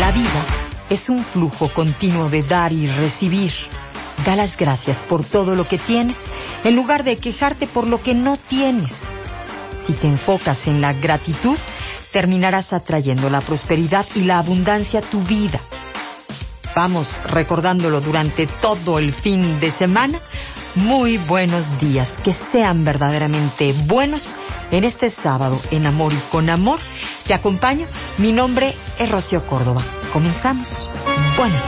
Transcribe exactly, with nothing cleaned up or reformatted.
La vida es un flujo continuo de dar y recibir. Da las gracias por todo lo que tienes, en lugar de quejarte por lo que no tienes. Si te enfocas en la gratitud, terminarás atrayendo la prosperidad y la abundancia a tu vida. Vamos recordándolo durante todo el fin de semana. Muy buenos días, que sean verdaderamente buenos en este sábado en Amor y con Amor. Te acompaño, mi nombre es Rocío Córdoba. Comenzamos. Buenos